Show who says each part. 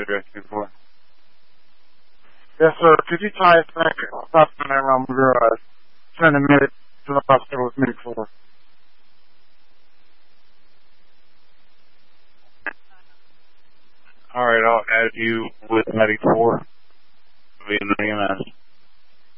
Speaker 1: address before.
Speaker 2: Yes, sir. Could you tie us back up in there around your send a minute to the hospital with me for?
Speaker 1: Alright, I'll add you with Medic 4 via the EMS.